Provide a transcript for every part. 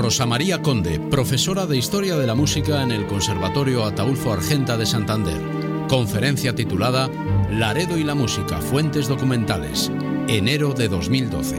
Rosa María Conde, profesora de Historia de la Música en el Conservatorio Ataúlfo Argenta de Santander. Conferencia titulada Laredo y la música, fuentes documentales, enero de 2012.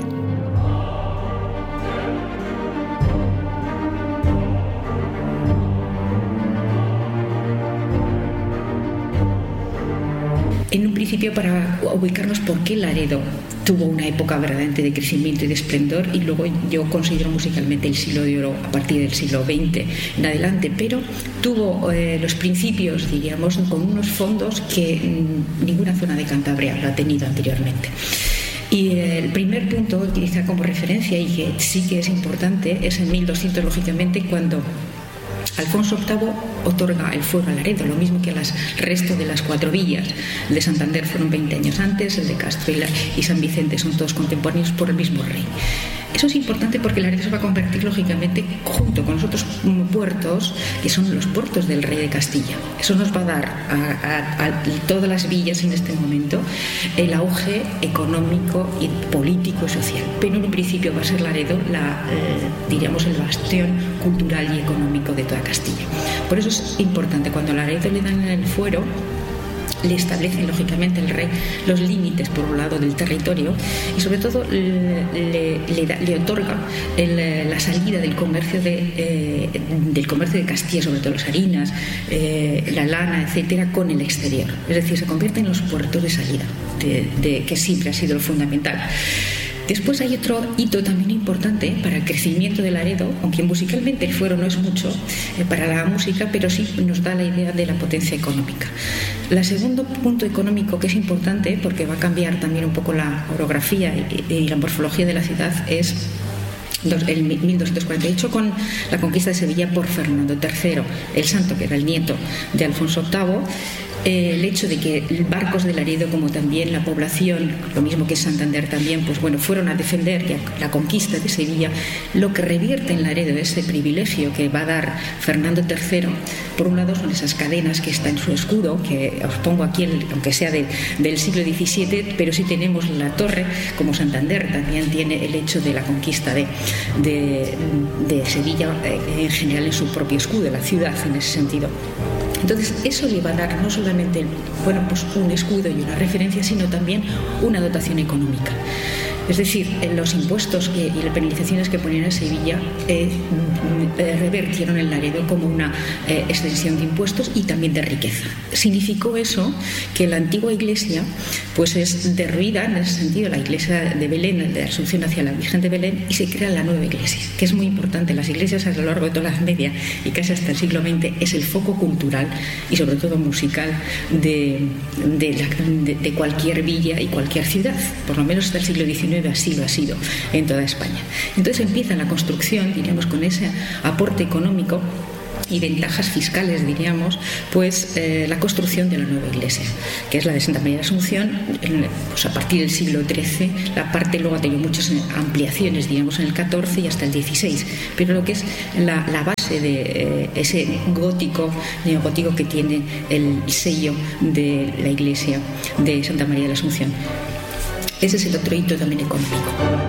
En un principio, para ubicarnos por qué Laredo tuvo una época verdaderamente de crecimiento y de esplendor, y luego yo considero musicalmente el siglo de oro a partir del siglo XX en adelante, pero tuvo los principios, diríamos, con unos fondos que ninguna zona de Cantabria lo ha tenido anteriormente. Y el primer punto, quizá como referencia, y que sí que es importante, es en 1200, lógicamente, cuando Alfonso VIII otorga el fuero a Laredo, lo mismo que al resto de las 4 villas. El de Santander fueron 20 años antes, el de Castro y San Vicente son todos contemporáneos por el mismo rey. Eso es importante porque Laredo se va a convertir, lógicamente, junto con los otros puertos, que son los puertos del rey de Castilla. Eso nos va a dar a todas las villas en este momento el auge económico y político y social. Pero en un principio va a ser Laredo diríamos, el bastión cultural y económico de toda Castilla. Por eso es importante, cuando a Laredo le dan el fuero, le establece lógicamente el rey los límites, por un lado, del territorio, y sobre todo le otorga la salida del comercio de Castilla, sobre todo las harinas, la lana, etcétera, con el exterior. Es decir, se convierte en los puertos de salida, que siempre ha sido lo fundamental. Después hay otro hito también importante para el crecimiento de Laredo, aunque musicalmente el fuero no es mucho para la música, pero sí nos da la idea de la potencia económica. El segundo punto económico que es importante, porque va a cambiar también un poco la orografía y la morfología de la ciudad, es el 1248, con la conquista de Sevilla por Fernando III, el Santo, que era el nieto de Alfonso VIII. El hecho de que barcos de Laredo, como también la población, lo mismo que Santander también, pues bueno, fueron a defender la conquista de Sevilla, lo que revierte en Laredo ese privilegio que va a dar Fernando III. Por un lado son esas cadenas que está en su escudo, que os pongo aquí, aunque sea del siglo XVII, pero sí tenemos la torre, como Santander también tiene el hecho de la conquista de Sevilla en general en su propio escudo, la ciudad en ese sentido. Entonces eso le va a dar no solamente pues un escudo y una referencia, sino también una dotación económica. Es decir, los impuestos y las penalizaciones que ponían a Sevilla revertieron en Laredo como una extensión de impuestos y también de riqueza. Significó eso que la antigua iglesia pues es derruida en ese sentido, la iglesia de Belén, de Asunción hacia la Virgen de Belén, y se crea la nueva iglesia, que es muy importante. Las iglesias a lo largo de toda la Edad Media y casi hasta el siglo XX es el foco cultural y sobre todo musical de cualquier villa y cualquier ciudad, por lo menos hasta el siglo XIX. Así lo ha sido en toda España. Entonces empieza la construcción, diríamos, con ese aporte económico y ventajas fiscales, diríamos, pues la construcción de la nueva iglesia, que es la de Santa María de la Asunción, pues a partir del siglo XIII. La parte luego ha tenido muchas ampliaciones, diríamos, en el XIV y hasta el XVI, pero lo que es la base de ese gótico, neogótico que tiene el sello de la iglesia de Santa María de la Asunción. Ese es el otro hito también económico.